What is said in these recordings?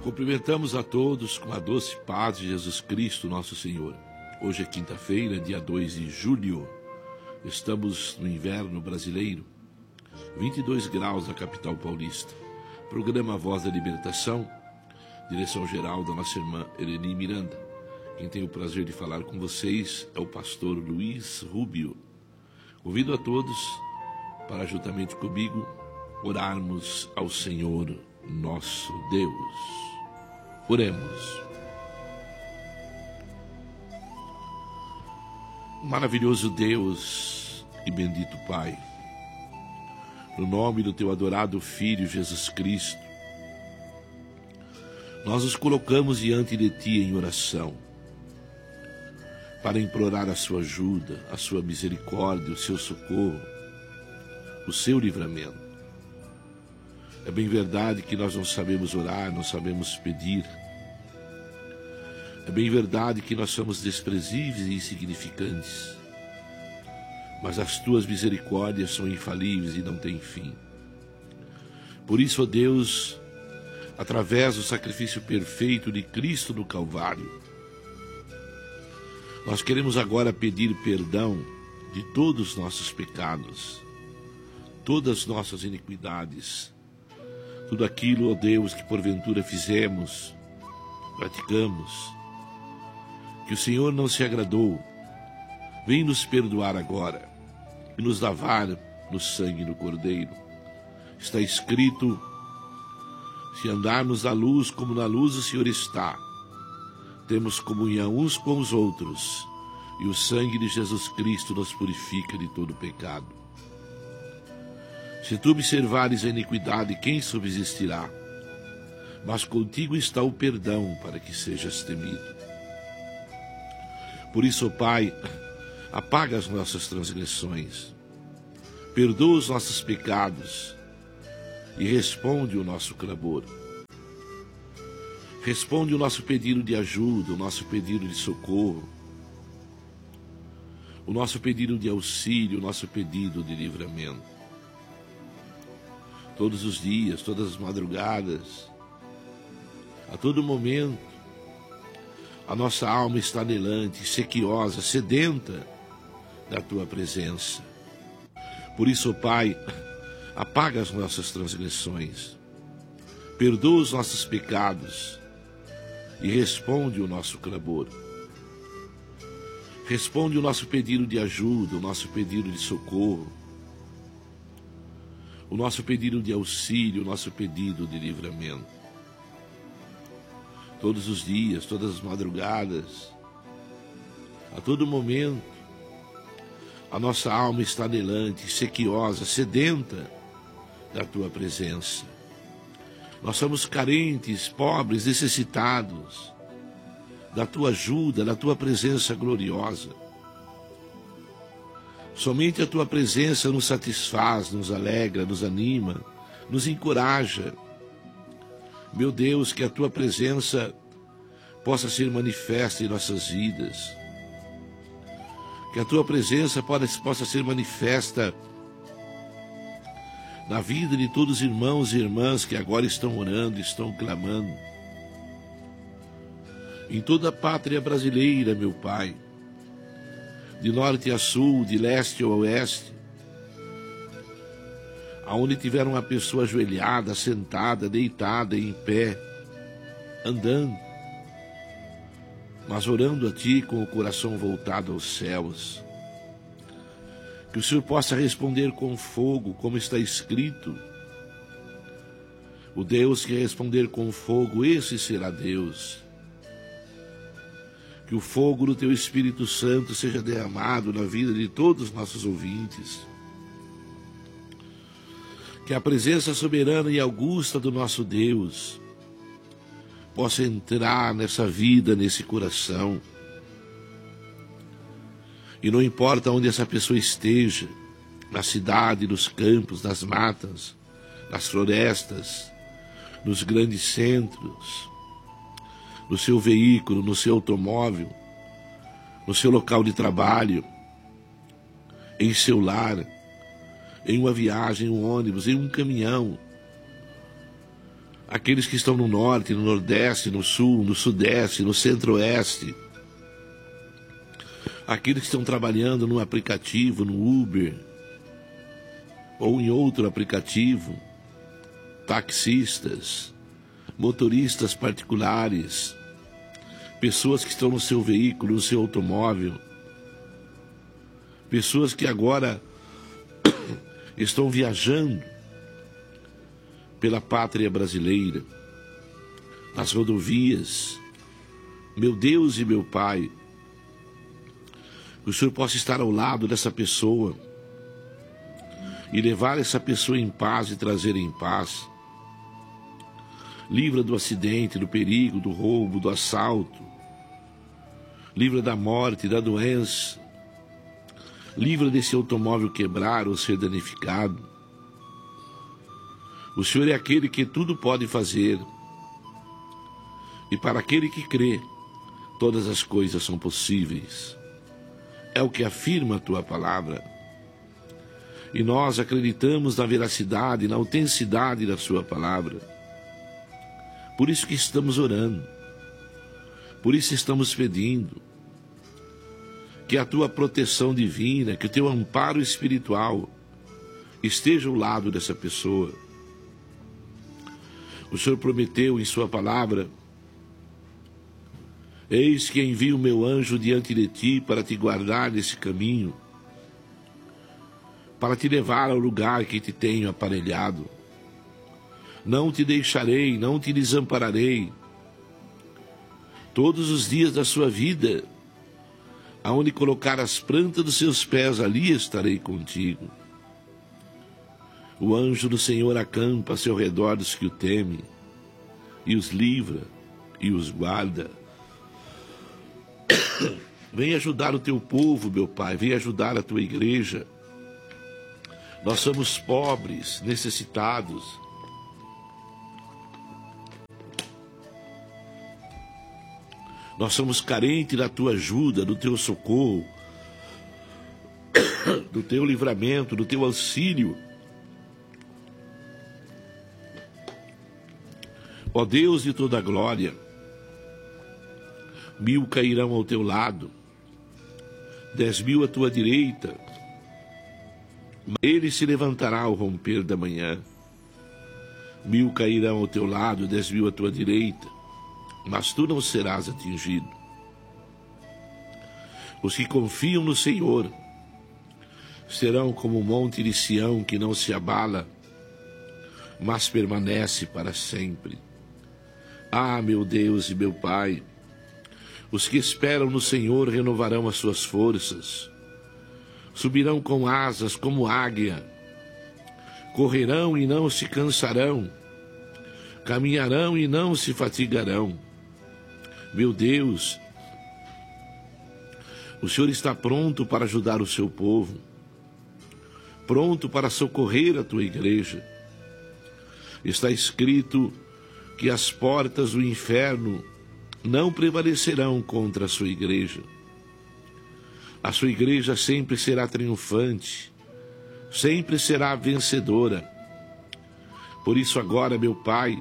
Cumprimentamos a todos com a doce paz de Jesus Cristo, nosso Senhor. Hoje é quinta-feira, dia 2 de julho. Estamos no inverno brasileiro, 22 graus na capital paulista. Programa Voz da Libertação, direção-geral da nossa irmã Eleni Miranda. Quem tem o prazer de falar com vocês é o pastor Luiz Rubio. Convido a todos para, juntamente comigo, orarmos ao Senhor nosso Deus. Oremos. Maravilhoso Deus e bendito Pai, no nome do Teu adorado Filho Jesus Cristo, nós nos colocamos diante de Ti em oração, para implorar a Sua ajuda, a Sua misericórdia, o Seu socorro, o Seu livramento. É bem verdade que nós não sabemos orar, não sabemos pedir. É bem verdade que nós somos desprezíveis e insignificantes. Mas as Tuas misericórdias são infalíveis e não têm fim. Por isso, ó Deus, através do sacrifício perfeito de Cristo no Calvário, nós queremos agora pedir perdão de todos os nossos pecados, todas as nossas iniquidades, tudo aquilo, ó Deus, que porventura fizemos, praticamos, que o Senhor não se agradou. Vem nos perdoar agora e nos lavar no sangue do Cordeiro. Está escrito: se andarmos na luz como na luz o Senhor está, temos comunhão uns com os outros, e o sangue de Jesus Cristo nos purifica de todo pecado. Se tu observares a iniquidade, quem subsistirá? Mas contigo está o perdão, para que sejas temido. Por isso, ó Pai, apaga as nossas transgressões, perdoa os nossos pecados e responde o nosso clamor. Responde o nosso pedido de ajuda, o nosso pedido de socorro, o nosso pedido de auxílio, o nosso pedido de livramento. Todos os dias, todas as madrugadas, a todo momento, a nossa alma está anelante, sequiosa, sedenta da Tua presença. Por isso, ó Pai, apaga as nossas transgressões, perdoa os nossos pecados e responde o nosso clamor. Responde o nosso pedido de ajuda, o nosso pedido de socorro, o nosso pedido de auxílio, o nosso pedido de livramento. Todos os dias, todas as madrugadas, a todo momento, a nossa alma está anelante, sequiosa, sedenta da Tua presença. Nós somos carentes, pobres, necessitados da Tua ajuda, da Tua presença gloriosa. Somente a Tua presença nos satisfaz, nos alegra, nos anima, nos encoraja. Meu Deus, que a Tua presença possa ser manifesta em nossas vidas. Que a Tua presença possa ser manifesta na vida de todos os irmãos e irmãs que agora estão orando, estão clamando. Em toda a pátria brasileira, meu Pai, de norte a sul, de leste a oeste, aonde tiver uma pessoa ajoelhada, sentada, deitada, em pé, andando, mas orando a Ti com o coração voltado aos céus. Que o Senhor possa responder com fogo, como está escrito. O Deus que responder com fogo, esse será Deus. Que o fogo do Teu Espírito Santo seja derramado na vida de todos os nossos ouvintes. Que a presença soberana e augusta do nosso Deus possa entrar nessa vida, nesse coração. E não importa onde essa pessoa esteja, na cidade, nos campos, nas matas, nas florestas, nos grandes centros, no seu veículo, no seu automóvel, no seu local de trabalho, em seu lar, em uma viagem, em um ônibus, em um caminhão, aqueles que estão no norte, no nordeste, no sul, no sudeste, no centro-oeste, aqueles que estão trabalhando no aplicativo, no Uber, ou em outro aplicativo, taxistas, motoristas particulares, pessoas que estão no seu veículo, no seu automóvel, pessoas que agora estão viajando pela pátria brasileira, nas rodovias. Meu Deus e meu Pai, que o Senhor possa estar ao lado dessa pessoa e levar essa pessoa em paz e trazer em paz. Livra do acidente, do perigo, do roubo, do assalto. Livra da morte, da doença. Livra desse automóvel quebrar ou ser danificado. O Senhor é aquele que tudo pode fazer. E para aquele que crê, todas as coisas são possíveis. É o que afirma a tua palavra. E nós acreditamos na veracidade, na autenticidade da sua palavra. Por isso que estamos orando. Por isso estamos pedindo que a tua proteção divina, que o teu amparo espiritual esteja ao lado dessa pessoa. O Senhor prometeu em sua palavra: eis que envio o meu anjo diante de ti para te guardar nesse caminho, para te levar ao lugar que te tenho aparelhado. Não te deixarei, não te desampararei. Todos os dias da sua vida, aonde colocar as plantas dos seus pés, ali estarei contigo. O anjo do Senhor acampa ao seu redor dos que o temem, e os livra e os guarda. Vem ajudar o teu povo, meu Pai, vem ajudar a tua igreja. Nós somos pobres, necessitados. Nós somos carentes da tua ajuda, do teu socorro, do teu livramento, do teu auxílio. Ó Deus de toda glória, 1000 cairão ao teu lado, 10.000 à tua direita, ele se levantará ao romper da manhã. 1000 cairão ao teu lado, 10.000 à tua direita, mas tu não serás atingido. Os que confiam no Senhor serão como o monte de Sião, que não se abala, mas permanece para sempre. Ah, meu Deus e meu Pai, os que esperam no Senhor renovarão as suas forças, subirão com asas como águia, correrão e não se cansarão, caminharão e não se fatigarão. Meu Deus, o Senhor está pronto para ajudar o seu povo, pronto para socorrer a tua igreja. Está escrito que as portas do inferno não prevalecerão contra a sua igreja. A sua igreja sempre será triunfante, sempre será vencedora. Por isso agora, meu Pai,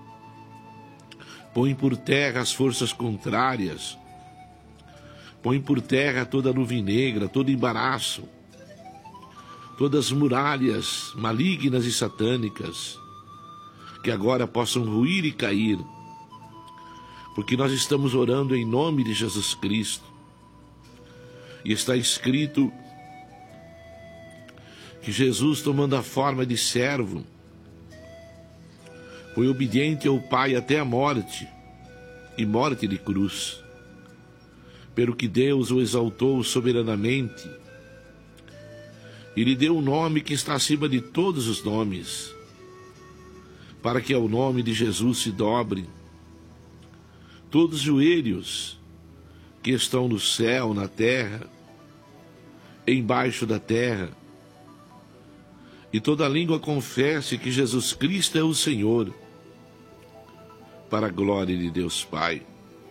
põe por terra as forças contrárias, põe por terra toda a nuvem negra, todo embaraço, todas as muralhas malignas e satânicas, que agora possam ruir e cair, porque nós estamos orando em nome de Jesus Cristo. E está escrito que Jesus, tomando a forma de servo, foi obediente ao Pai até a morte, e morte de cruz, pelo que Deus o exaltou soberanamente, e lhe deu um nome que está acima de todos os nomes, para que ao nome de Jesus se dobre todos os joelhos que estão no céu, na terra, embaixo da terra, e toda língua confesse que Jesus Cristo é o Senhor, para a glória de Deus Pai.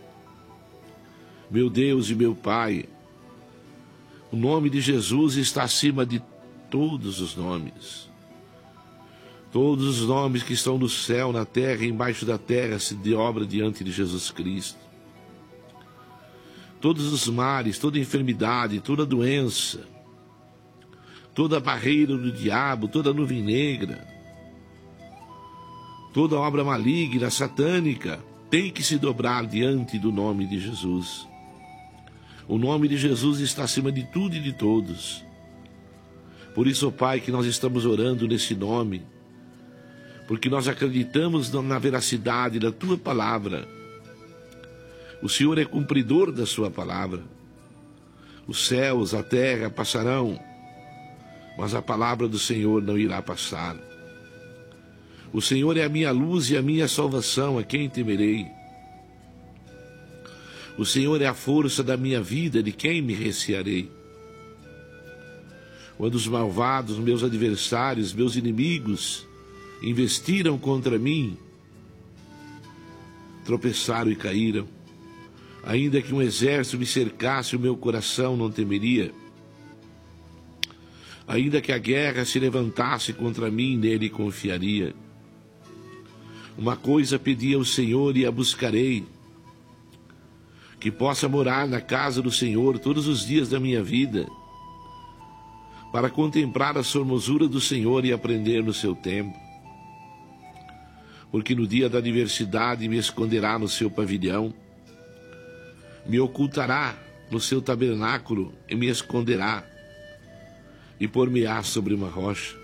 Meu Deus e meu Pai, o nome de Jesus está acima de todos os nomes. Todos os nomes que estão no céu, na terra e embaixo da terra se dobra diante de Jesus Cristo. Todos os males, toda enfermidade, toda doença, toda barreira do diabo, toda nuvem negra, toda obra maligna, satânica, tem que se dobrar diante do nome de Jesus. O nome de Jesus está acima de tudo e de todos. Por isso, ó Pai, que nós estamos orando nesse nome, porque nós acreditamos na veracidade da Tua palavra. O Senhor é cumpridor da Sua palavra. Os céus, a terra passarão, mas a palavra do Senhor não irá passar. O Senhor é a minha luz e a minha salvação, a quem temerei? O Senhor é a força da minha vida, de quem me recearei? Quando os malvados, meus adversários, meus inimigos, investiram contra mim, tropeçaram e caíram. Ainda que um exército me cercasse, o meu coração não temeria. Ainda que a guerra se levantasse contra mim, nele confiaria. Uma coisa pedi ao Senhor e a buscarei, que possa morar na casa do Senhor todos os dias da minha vida, para contemplar a formosura do Senhor e aprender no seu tempo. Porque no dia da adversidade me esconderá no seu pavilhão, me ocultará no seu tabernáculo e me esconderá, e pôr-me-á sobre uma rocha.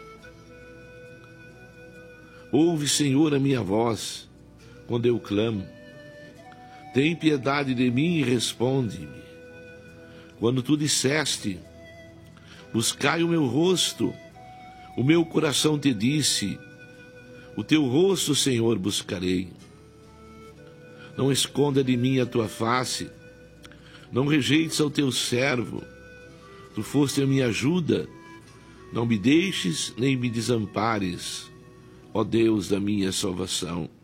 Ouve, Senhor, a minha voz, quando eu clamo. Tem piedade de mim e responde-me. Quando tu disseste, buscai o meu rosto, o meu coração te disse, o teu rosto, Senhor, buscarei. Não esconda de mim a tua face, não rejeites ao teu servo. Tu foste a minha ajuda, não me deixes nem me desampares, ó Deus da minha salvação.